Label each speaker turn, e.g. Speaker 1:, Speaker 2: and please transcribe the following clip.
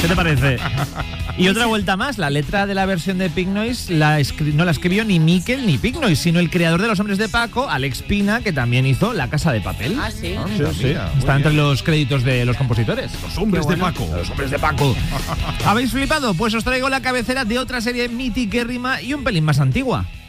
Speaker 1: te parece? Y otra vuelta más, la letra de la versión de Pink Noise no la escribió ni Miquel ni Pink Noise, sino el creador de Los Hombres de Paco, Alex Pina, que también hizo La Casa de Papel.
Speaker 2: Ah, sí.
Speaker 1: Sí. Está entre los créditos de los compositores.
Speaker 3: Los Hombres de Paco.
Speaker 1: Los Hombres de Paco. ¿Habéis flipado? Pues os traigo la cabecera de otra serie mitiquérrima y un pelín más antigua.